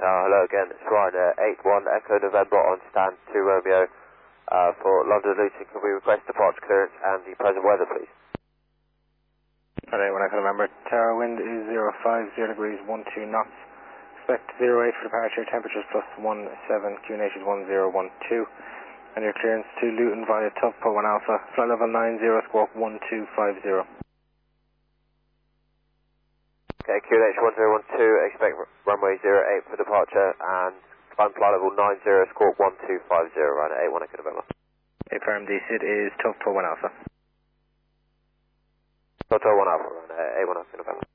Hello again, it's Ryan, 81 Echo November on stand 2 Romeo for London Luton. Can we request departure clearance and the present weather, please? Alright, 1 Echo November. Tower wind is 050 degrees 12 knots. Expect 08 for departure, temperatures +17, QNH is 1012. And your clearance to Luton via Tufpo 1 Alpha, flight level 90, squawk 1250. Okay, QNH 1012, expect runway 08 for departure and climb flight level 90, squawk 1250, Ryan, 81 Echo November. Affirm DCID is Tufpo 1 Alpha. Hotel 1 Alpha, Ryan, 81 Echo November.